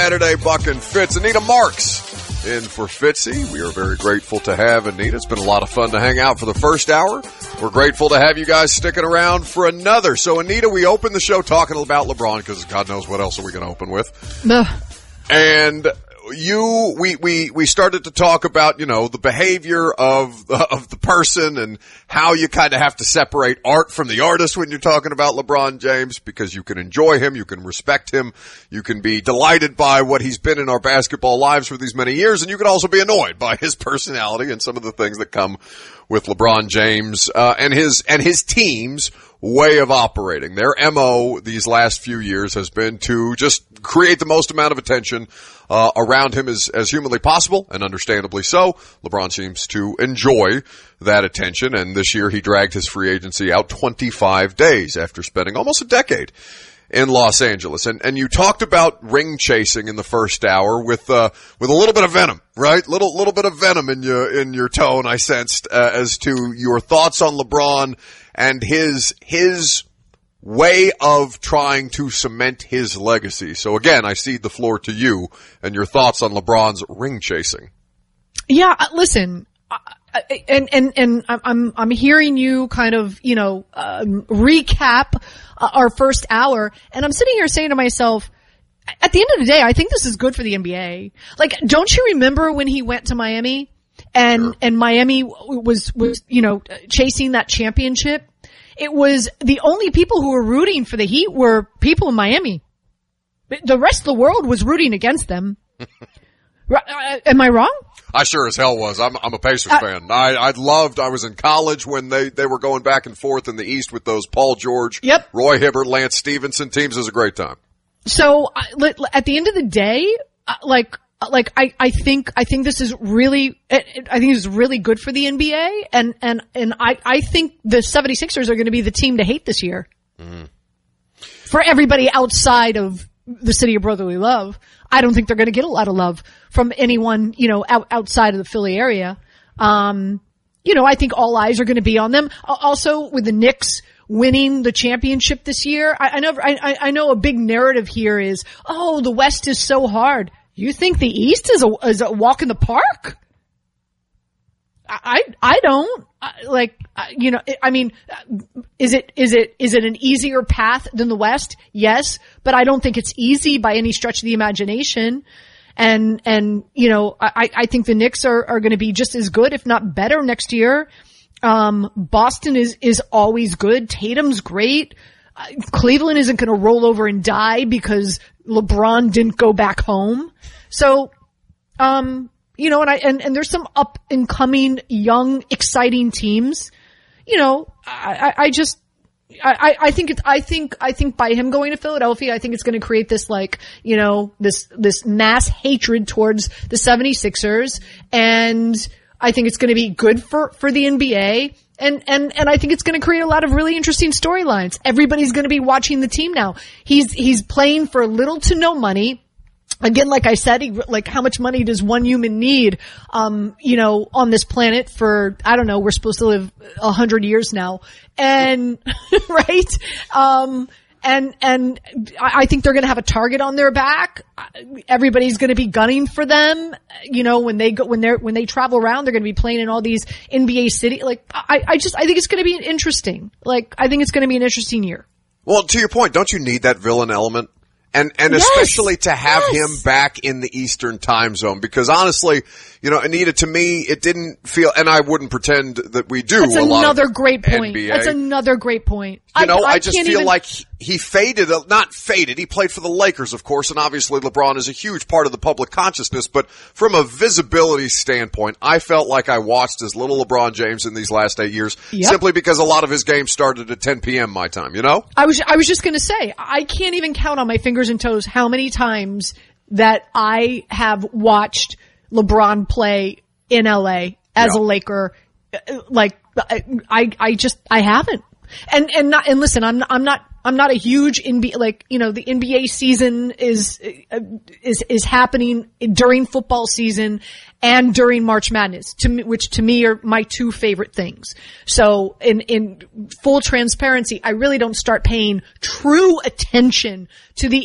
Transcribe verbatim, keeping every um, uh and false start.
Saturday, Buck and Fitz. Anita Marks in for Fitzy. We are very grateful to have Anita. It's been a lot of fun to hang out for the first hour. We're grateful to have you guys sticking around for another. So, Anita, we opened the show talking about LeBron because God knows what else are we going to open with. No. And you, we, we, we started to talk about, you know, the behavior of, of the person and how you kind of have to separate art from the artist when you're talking about LeBron James, because you can enjoy him, you can respect him, you can be delighted by what he's been in our basketball lives for these many years, and you can also be annoyed by his personality and some of the things that come with LeBron James, uh, and his, and his team's way of operating. Their M O these last few years has been to just create the most amount of attention uh, around him as, as humanly possible, and understandably so. LeBron seems to enjoy that attention, and this year he dragged his free agency out twenty-five days after spending almost a decade in Los Angeles. And, and you talked about ring chasing in the first hour with, uh, with a little bit of venom, right? Little, little bit of venom in your, in your tone, I sensed, uh, as to your thoughts on LeBron and his, his way of trying to cement his legacy. So again, I cede the floor to you and your thoughts on LeBron's ring chasing. Yeah, listen, and, and, and I'm, I'm hearing you kind of, you know, um, recap our first hour, and I'm sitting here saying to myself, at the end of the day, I think this is good for the N B A. Like, don't you remember when he went to Miami and, sure. and Miami was, was, you know, chasing that championship? It was the only people who were rooting for the Heat were people in Miami. The rest of the world was rooting against them. Am I wrong? I sure as hell was. I'm, I'm a Pacers uh, fan. I, I loved, I was in college when they, they were going back and forth in the East with those Paul George, yep. Roy Hibbert, Lance Stevenson teams. It was a great time. So, at the end of the day, like, like, I, I think, I think this is really, I think this is really good for the N B A, and, and, and I, I think the seventy-sixers are going to be the team to hate this year. Mm. For everybody outside of the city of brotherly love, I don't think they're going to get a lot of love from anyone, you know, out, outside of the Philly area. Um, you know, I think all eyes are going to be on them. Also, with the Knicks winning the championship this year, I, I know, I, I know a big narrative here is, oh, the West is so hard. You think the East is a, is a walk in the park? I, I don't. I, like, you know, I mean, is it, is it, is it an easier path than the West? Yes, but I don't think it's easy by any stretch of the imagination. And, and, you know, I, I think the Knicks are, are going to be just as good, if not better next year. Um, Boston is, is always good. Tatum's great. Uh, Cleveland isn't going to roll over and die because LeBron didn't go back home. So, um, you know, and I, and, and there's some up and coming, young, exciting teams. You know, I, I, I just, I, I think it's, I think, I think by him going to Philadelphia, I think it's going to create this, like, you know, this, this mass hatred towards the seventy-sixers. And I think it's going to be good for, for the N B A. And, and, and I think it's going to create a lot of really interesting storylines. Everybody's going to be watching the team now. He's, he's playing for little to no money. Again, like I said, he, like, how much money does one human need, um, you know, on this planet for, I don't know, we're supposed to live a hundred years now. And, right? Um, and, and I think they're going to have a target on their back. Everybody's going to be gunning for them. You know, when they go, when they're, when they travel around, they're going to be playing in all these N B A city. Like, I, I just, I think it's going to be interesting. Like, I think it's going to be an interesting year. Well, to your point, don't you need that villain element? And, and yes, especially to have yes. him back in the Eastern time zone, because honestly, you know, Anita, to me, it didn't feel, and I wouldn't pretend that we do. That's a lot another of great point. N B A. That's another great point. You know, I, I, I just feel even... like he faded, not faded. He played for the Lakers, of course, and obviously LeBron is a huge part of the public consciousness. But from a visibility standpoint, I felt like I watched as little LeBron James in these last eight years, yep. simply because a lot of his games started at ten p.m. my time. You know, I was I was just going to say, I can't even count on my fingers and toes how many times that I have watched LeBron play in L A as yeah. a Laker. Like, I, I just, I haven't. And, and not, and listen, I'm, I'm not, I'm not a huge N B A, like, you know, the N B A season is, is, is happening during football season and during March Madness, to me, which to me are my two favorite things. So in, in full transparency, I really don't start paying true attention to the